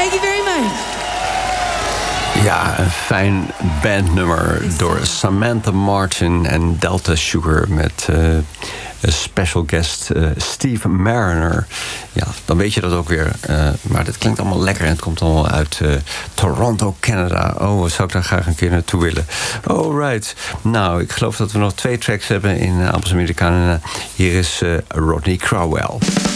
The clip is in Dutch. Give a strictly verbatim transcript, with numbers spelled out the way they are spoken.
Thank you very much. Ja, een fijn bandnummer door Samantha Martin en Delta Sugar met uh, een special guest uh, Steve Mariner. Ja, dan weet je dat ook weer. Uh, maar dat klinkt allemaal lekker en het komt allemaal uit uh, Toronto, Canada. Oh, zou ik daar graag een keer naartoe willen. Alright. Nou, ik geloof dat we nog twee tracks hebben in uh, Appels Amerikanen. Hier is uh, Rodney Crowell.